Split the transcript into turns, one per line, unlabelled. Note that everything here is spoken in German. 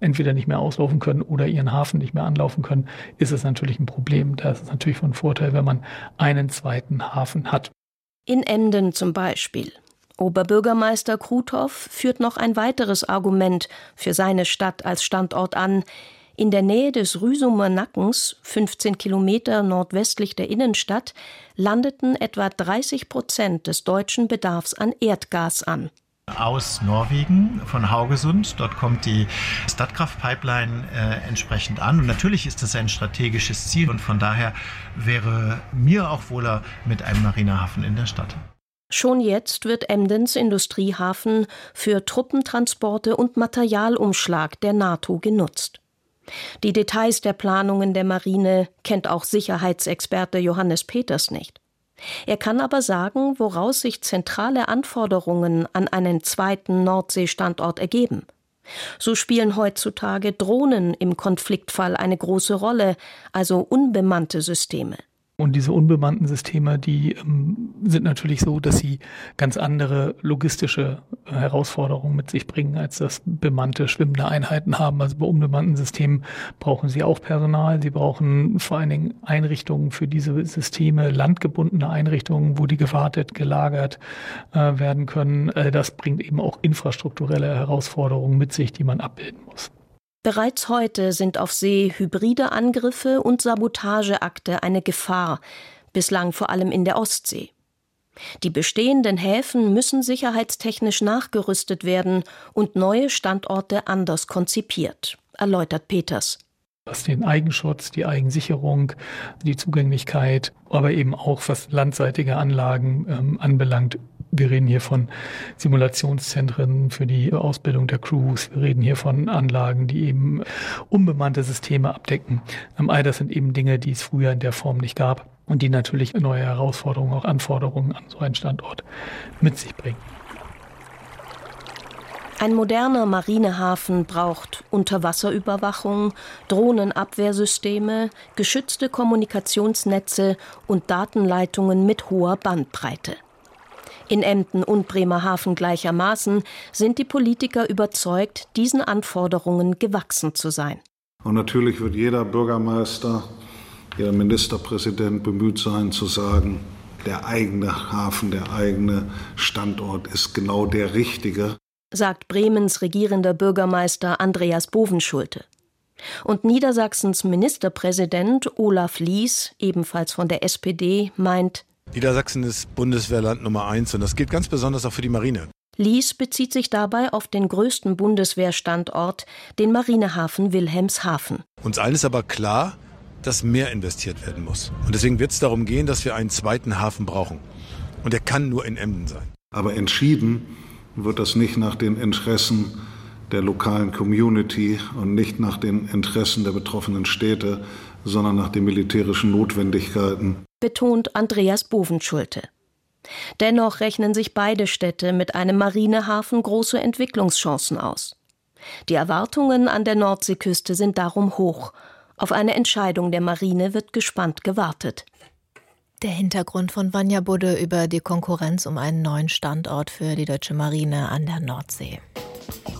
entweder nicht mehr auslaufen können oder ihren Hafen nicht mehr anlaufen können, ist es natürlich ein Problem. Da ist es natürlich von Vorteil, wenn man einen zweiten Hafen hat.
In Emden zum Beispiel. Oberbürgermeister Kruthoff führt noch ein weiteres Argument für seine Stadt als Standort an. In der Nähe des Rüsumer Nackens, 15 Kilometer nordwestlich der Innenstadt, landeten etwa 30% des deutschen Bedarfs an Erdgas an.
Aus Norwegen, von Haugesund. Dort kommt die Statkraft-Pipeline entsprechend an. Und natürlich ist das ein strategisches Ziel. Und von daher wäre mir auch wohler mit einem Marinehafen in der Stadt.
Schon jetzt wird Emdens Industriehafen für Truppentransporte und Materialumschlag der NATO genutzt. Die Details der Planungen der Marine kennt auch Sicherheitsexperte Johannes Peters nicht. Er kann aber sagen, woraus sich zentrale Anforderungen an einen zweiten Nordseestandort ergeben. So spielen heutzutage Drohnen im Konfliktfall eine große Rolle, also unbemannte Systeme.
Und diese unbemannten Systeme, die sind natürlich so, dass sie ganz andere logistische Herausforderungen mit sich bringen, als das bemannte, schwimmende Einheiten haben. Also bei unbemannten Systemen brauchen sie auch Personal. Sie brauchen vor allen Dingen Einrichtungen für diese Systeme, landgebundene Einrichtungen, wo die gewartet, gelagert werden können. Das bringt eben auch infrastrukturelle Herausforderungen mit sich, die man abbilden muss.
Bereits heute sind auf See hybride Angriffe und Sabotageakte eine Gefahr, bislang vor allem in der Ostsee. Die bestehenden Häfen müssen sicherheitstechnisch nachgerüstet werden und neue Standorte anders konzipiert, erläutert Peters.
Was den Eigenschutz, die Eigensicherung, die Zugänglichkeit, aber eben auch was landseitige Anlagen anbelangt. Wir reden hier von Simulationszentren für die Ausbildung der Crews. Wir reden hier von Anlagen, die eben unbemannte Systeme abdecken. All das sind eben Dinge, die es früher in der Form nicht gab und die natürlich neue Herausforderungen, auch Anforderungen an so einen Standort mit sich bringen.
Ein moderner Marinehafen braucht Unterwasserüberwachung, Drohnenabwehrsysteme, geschützte Kommunikationsnetze und Datenleitungen mit hoher Bandbreite. In Emden und Bremerhaven gleichermaßen sind die Politiker überzeugt, diesen Anforderungen gewachsen zu sein.
Und natürlich wird jeder Bürgermeister, jeder Ministerpräsident bemüht sein zu sagen, der eigene Hafen, der eigene Standort ist genau der richtige,
sagt Bremens regierender Bürgermeister Andreas Bovenschulte. Und Niedersachsens Ministerpräsident Olaf Lies, ebenfalls von der SPD, meint,
Niedersachsen ist Bundeswehrland Nummer 1 und das gilt ganz besonders auch für die Marine.
Lies bezieht sich dabei auf den größten Bundeswehrstandort, den Marinehafen Wilhelmshaven.
Uns allen ist aber klar, dass mehr investiert werden muss. Und deswegen wird es darum gehen, dass wir einen zweiten Hafen brauchen. Und der kann nur in Emden sein.
Aber entschieden wird das nicht nach den Interessen der lokalen Community und nicht nach den Interessen der betroffenen Städte, sondern nach den militärischen Notwendigkeiten,
betont Andreas Bovenschulte. Dennoch rechnen sich beide Städte mit einem Marinehafen große Entwicklungschancen aus. Die Erwartungen an der Nordseeküste sind darum hoch. Auf eine Entscheidung der Marine wird gespannt gewartet.
Der Hintergrund von Vanja Budde über die Konkurrenz um einen neuen Standort für die deutsche Marine an der Nordsee.